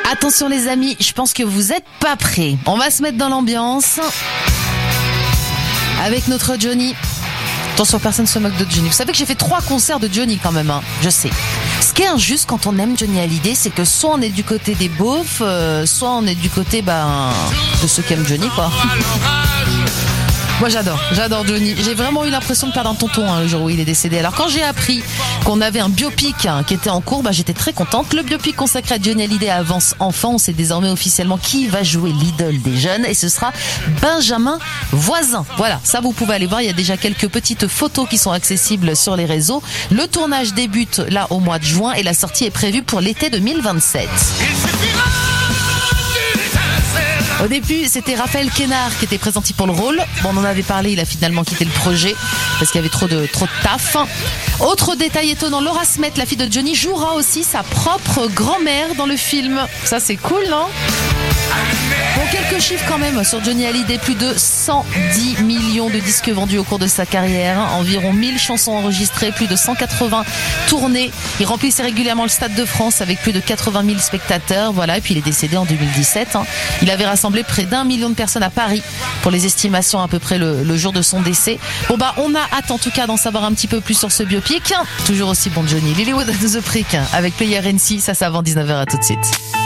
Attention les amis, je pense que vous êtes pas prêts. On va se mettre dans l'ambiance avec notre Johnny. Attention, personne se moque de Johnny. Vous savez que j'ai fait 3 concerts de Johnny quand même, hein. Je sais. Ce qui est injuste quand on aime Johnny Hallyday, c'est que soit on est du côté des beaufs, soit on est du côté de ceux qui aiment Johnny, quoi. Moi j'adore Johnny. J'ai vraiment eu l'impression de perdre un tonton le jour où il est décédé. Alors quand j'ai appris qu'on avait un biopic qui était en cours, j'étais très contente. Le biopic consacré à Johnny Hallyday avance enfin. On sait désormais officiellement qui va jouer l'idole des jeunes et ce sera Benjamin Voisin. Voilà, ça vous pouvez aller voir. Il y a déjà quelques petites photos qui sont accessibles sur les réseaux. Le tournage débute là au mois de juin et la sortie est prévue pour l'été 2027. Au début, c'était Raphaël Quénard qui était pressenti pour le rôle. Bon, on en avait parlé, il a finalement quitté le projet parce qu'il y avait trop de taf. Autre détail étonnant, Laura Smet, la fille de Johnny, jouera aussi sa propre grand-mère dans le film. Ça, c'est cool, non ? Bon, quelques chiffres quand même sur Johnny Hallyday. Plus de 110 millions de disques vendus au cours de sa carrière. Environ 1000 chansons enregistrées, plus de 180 tournées. Il remplissait régulièrement le Stade de France avec plus de 80 000 spectateurs. Voilà, et puis il est décédé en 2017. Il avait rassemblé près d'1 million de personnes à Paris pour les estimations à peu près le jour de son décès. Bon on a hâte en tout cas d'en savoir un petit peu plus sur ce biopic. Toujours aussi bon Johnny. Lilywood and the Prick avec Player NC, ça avant 19h, à tout de suite.